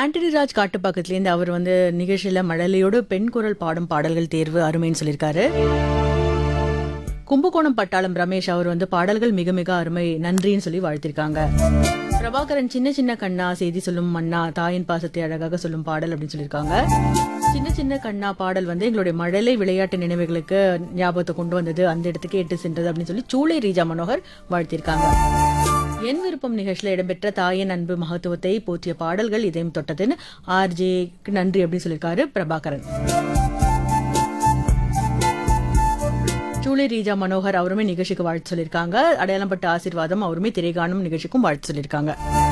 ஆண்டனி ராஜ் காட்டுப்பாக்கத்துலேருந்து அவர் வந்து நிகழ்ச்சியில் மழலையோடு பெண் குரல் பாடும் பாடல்கள் தேர்வு அருமைன்னு சொல்லியிருக்காரு. கும்பகோணம் பட்டாளம் ரமேஷ் அவர் வந்து பாடல்கள் மிக மிக அருமை நன்றின்னு சொல்லி வாழ்த்திருக்காங்க. பிரபாகரன் சின்ன சின்ன கண்ணா செய்தி சொல்லும் மன்னா தாயின் பாசத்தை அழகாக சொல்லும் பாடல் அப்படின்னு சொல்லியிருக்காங்க. சின்ன சின்ன கண்ணா பாடல் வந்து எங்களுடைய மழலை விளையாட்டு நினைவுகளுக்கு ஞாபகத்தை கொண்டு வந்தது, அந்த இடத்துக்கு எட்டு சென்றது அப்படின்னு சொல்லி சூளை ரீஜா மனோகர் வாழ்த்திருக்காங்க. என் விருப்பம் நிகழ்ச்சியில் இடம்பெற்ற தாயின் அன்பு மகத்துவத்தை போற்றிய பாடல்கள் இதயம் தொட்டதுன்னு ஆர்ஜேக்கு நன்றி அப்படின்னு சொல்லியிருக்காரு பிரபாகரன். சூளை ரீஜா மனோகர் அவருமே நிகழ்ச்சிக்கு வாழ்த்து சொல்லியிருக்காங்க. அடையாளம்பட்ட ஆசீர்வாதம் அவருமே திரைகாணும் நிகழ்ச்சிக்கும் வாழ்த்து சொல்லியிருக்காங்க.